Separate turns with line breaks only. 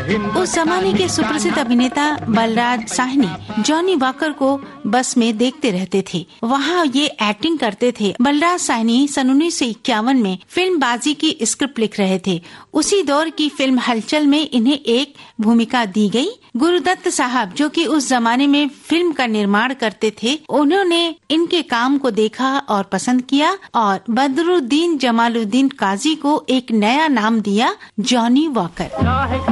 उस जमाने के सुप्रसिद्ध अभिनेता बलराज साहनी जॉनी वॉकर को बस में देखते रहते थे। वहाँ ये एक्टिंग करते थे। बलराज साहनी सन 1951 में फिल्म बाजी की स्क्रिप्ट लिख रहे थे। उसी दौर की फिल्म हलचल में इन्हें एक भूमिका दी गई। गुरुदत्त साहब, जो कि उस जमाने में फिल्म का निर्माण करते थे, उन्होंने इनके काम को देखा और पसंद किया और बदरुद्दीन जमालुद्दीन काजी को एक नया नाम दिया, जॉनी वॉकर।